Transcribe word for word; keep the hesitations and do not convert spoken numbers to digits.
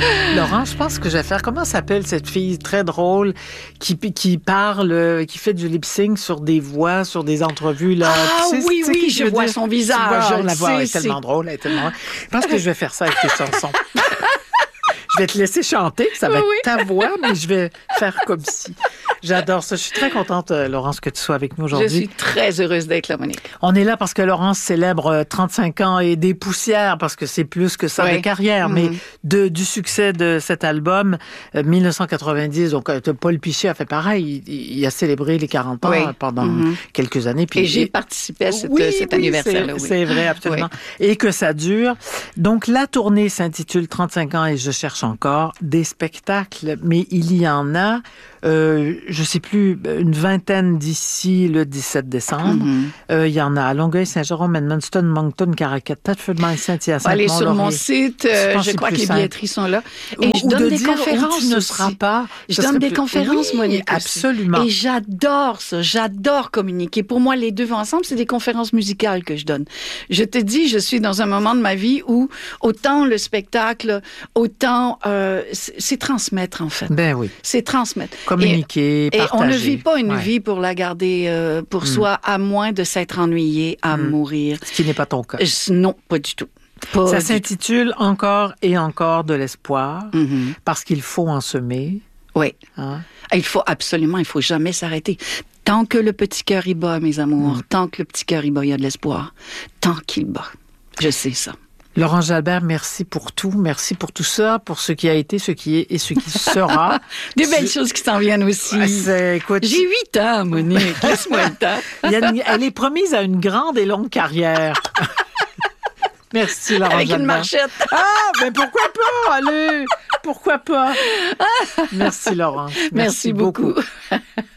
Laurent, je pense que je vais faire... Comment s'appelle cette fille très drôle qui, qui parle, qui fait du lip-sync sur des voix, sur des entrevues, là? Ah tu sais, oui, tu sais oui, je vois dire? son visage. Tu vois, la Je voix sais, est tellement c'est- drôle, elle est tellement... Je pense que je vais faire ça avec tes chansons. Je vais te laisser chanter, ça va Oui, être oui. ta voix, mais je vais faire comme si. J'adore ça. Je suis très contente, euh, Laurence, que tu sois avec nous Je aujourd'hui. suis très heureuse d'être là, Monique. On est là parce que Laurence célèbre euh, trente-cinq ans et des poussières, parce que c'est plus que ça Ouais. de carrière, Mhm. mais de, du succès de cet album, euh, dix-neuf cent quatre-vingt-dix. Donc, euh, Paul Pichet a fait pareil. Il, il a célébré les quarante ans Oui. euh, pendant Mhm. quelques années. Puis, Et j'ai participé à cet, oui, cet oui, anniversaire-là. c'est, Oui. c'est vrai, absolument. Et que ça dure. Donc, la tournée s'intitule trente-cinq ans et je cherche encore des spectacles, mais il y en a, euh, je sais plus, une vingtaine d'ici le dix-sept décembre. Mhm. Euh, il y en a à Longueuil, Saint-Jérôme, Edmundston, Moncton, Caracat, Thetford Mines, Saint-Hyacinthe, Allez sur mon Mont-Laurier. site, Je euh, pense que je c'est crois que plus les simple. billetteries sont là. Et Ou- je ou donne de des dire où conférences tu ne aussi. seras pas. Je Ce donne serait des plus- conférences, Oui, Monique, aussi. absolument. Et j'adore ça. J'adore communiquer. Pour moi, les deux vont ensemble. C'est des conférences musicales que je donne. Je te dis, je suis dans un moment de ma vie où autant le spectacle, autant euh, c'est, c'est transmettre, en fait. Ben oui. C'est transmettre. Communiquer, Et partager. on ne vit pas une Ouais. vie pour la garder euh, pour soi, à moins de s'être ennuyé, à Mm. mourir. Ce qui n'est pas ton cas. Je- Non, pas du tout. Pas Ça du tout. s'intitule Encore et encore de l'espoir, Mhm. parce qu'il faut en semer. Oui. Hein? Il faut absolument, il faut jamais s'arrêter. Tant que le petit cœur y bat, mes amours, Mm. tant que le petit cœur y bat, il y a de l'espoir. Tant qu'il bat. Je sais ça. Laurent Jalbert, merci pour tout. Merci pour tout ça, pour ce qui a été, ce qui est et ce qui sera. Des belles Tu- choses qui s'en viennent aussi. Ah, c'est- écoute, J'ai huit ans, Monique. Laisse-moi le temps. il y a une- elle est promise à une grande et longue carrière. Merci, Laurent Avec une Jalbert. marchette. Ah, mais pourquoi pas? Allez, pourquoi pas? Merci, Laurent. Merci beaucoup.